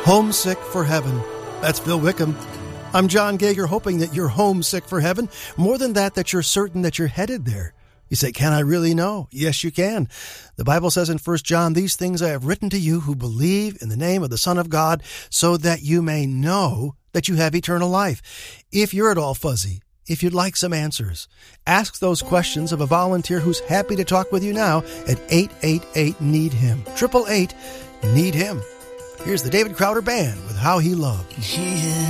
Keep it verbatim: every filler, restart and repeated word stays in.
Homesick for heaven. That's Bill Wickham. I'm John Gager, hoping that you're homesick for heaven. More than that, that you're certain that you're headed there. You say, can I really know? Yes, you can. The Bible says in First John, these things I have written to you who believe in the name of the Son of God, so that you may know that you have eternal life. If you're at all fuzzy, if you'd like some answers, ask those questions of a volunteer who's happy to talk with you now at eight eight eight, need him. eight eight eight, need him. Here's the David Crowder Band with How He Loved. Yeah.